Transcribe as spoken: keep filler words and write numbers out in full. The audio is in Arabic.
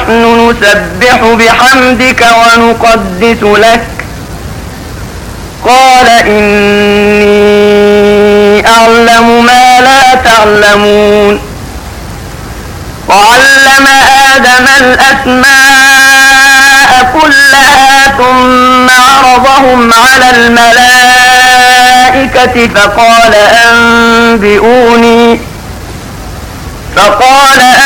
نحن نسبح بحمدك ونقدس لك قال إني أعلم ما لا تعلمون وعلم آدم الأسماء كلها ثم عرضهم على الملائكة فقال أنبئوني فقال